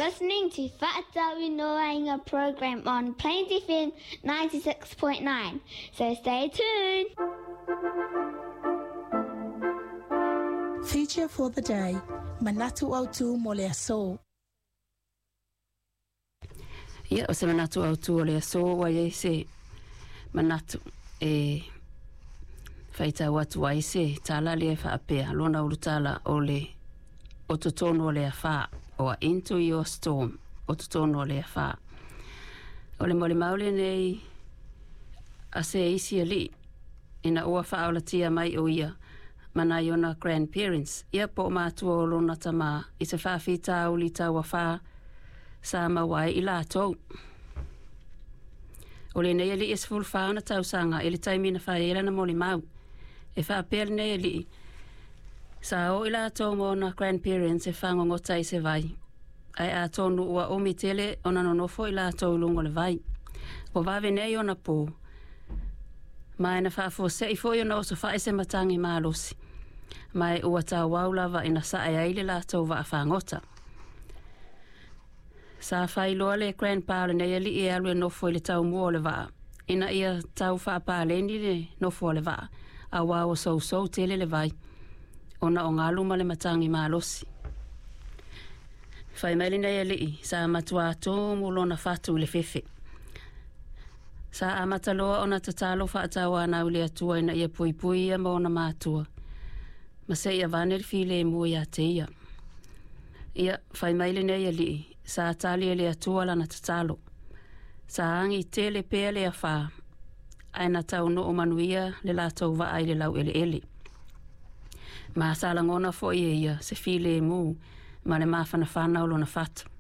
listening to Whaatawi Noainga program on Plains FM 96.9. So stay tuned. Feature for the day, Manatu Autu mo le aso. Ia, o se manatu autu o le aso wa ye se manatu whaita watu wa se tala le whaapea lona urutala o le o tutono le wha o Into Your Storm o tutono le wha o le mole maule nei a se isi ali ina ua wha o la tia mai o ia mana iona grandparents ia po mātua o lona tama i se whawhita o li taua wha sa mawai i lātou. O le nei ali e se fulwhaana tausanga e le taimina whaera na mole mau. E whaapere nei ali sa o i lātou mōna grandparents e whangongota i se vai. Ai a tonu ua omi tele o nanonofo i lātou lungo le vai. O vave nei o na pō. Mai na whaafo se i fo i ona oso whae se matangi mālosi. Mai ua tau waulawa ina sae aile lātou wa a whangota. Sa whailoa le grandpa le nei ali e alue nofo i le tau mua o le waa. Ina ia tau whaapaleni le nofo o le waa. A wao sou tele le vai. Ona o ngā luma le matangi mālosi. Whai maili nei ali sa matua tō lona whatu le fefe. Sa amataloa ona tatalo whaatawa na ule atua ina ia pui ia maona mātua. Ma se ia vane le file mua ia te ia. Ia whai maili nei ali sa tali le atua lana tatalo. Sa angi tele pea le a wha. Aina tau no o manuia le lātou wa ai le lau ele. Ma sa langona fo ia se file mu ma le mawhana whanau lona whatu.